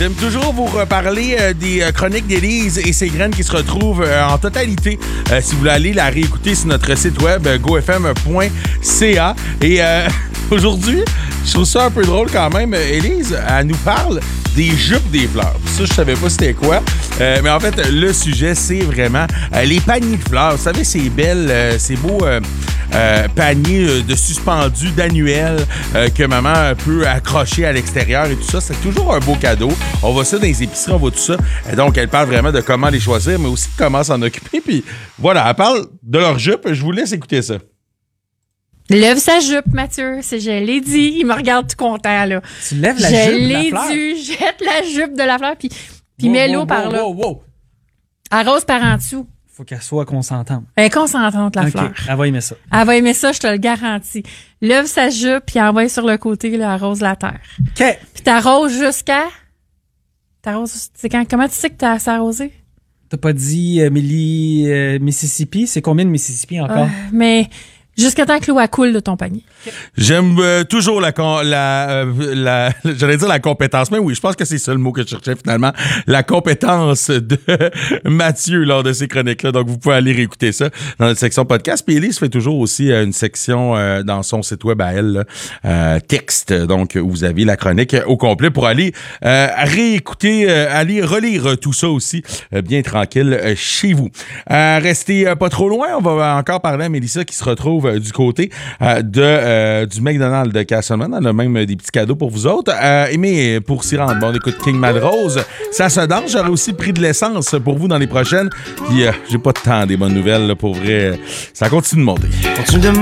J'aime toujours vous reparler des chroniques d'Élise et ses graines qui se retrouvent en totalité. Si vous voulez aller la réécouter sur notre site web gofm.ca. Et aujourd'hui, je trouve ça un peu drôle quand même. Élise, elle nous parle des jupes des fleurs. Ça, je savais pas c'était quoi. Mais en fait, le sujet, c'est vraiment les paniers de fleurs. Vous savez, ces belles, ces beaux paniers de suspendus d'annuels que maman peut accrocher à l'extérieur et tout ça. C'est toujours un beau cadeau. On voit ça dans les épiceries, on voit tout ça. Et donc, elle parle vraiment de comment les choisir, mais aussi comment s'en occuper. Puis voilà, elle parle de leur jupe. Je vous laisse écouter ça. Lève sa jupe, Mathieu. Je l'ai dit. Il me regarde tout content, là. Tu lèves la jupe de la fleur? Je l'ai dit. Jette la jupe de la fleur, puis mets l'eau par là. Wow. Arrose par en dessous. Faut qu'elle soit consentante. Elle est consentante, la fleur. Elle va aimer ça. Elle va aimer ça, je te le garantis. Lève sa jupe, puis envoie sur le côté, là, arrose la terre. OK. Puis t'arroses jusqu'à... C'est quand... Comment tu sais que t'as assez arrosé? T'as pas dit Mississippi? C'est combien de Mississippi encore? Mais... Jusqu'à temps que l'eau coule de ton panier. J'aime toujours j'allais dire la compétence, mais oui, je pense que c'est ça le mot que je cherchais finalement. La compétence de Mathieu lors de ces chroniques-là. Donc, vous pouvez aller réécouter ça dans notre section podcast. Puis Élise fait toujours aussi une section dans son site web à elle, là, texte. Donc, vous avez la chronique au complet pour aller réécouter, aller relire tout ça aussi bien tranquille chez vous. Restez pas trop loin. On va encore parler à Mélissa qui se retrouve du côté du McDonald's de Castleman. On a même des petits cadeaux pour vous autres. Mais pour s'y rendre, bon, on écoute King Malrose. Ça se danse. J'aurais aussi pris de l'essence pour vous dans les prochaines. Puis j'ai pas de temps des bonnes nouvelles. Là, pour vrai, ça continue de monter. Continue de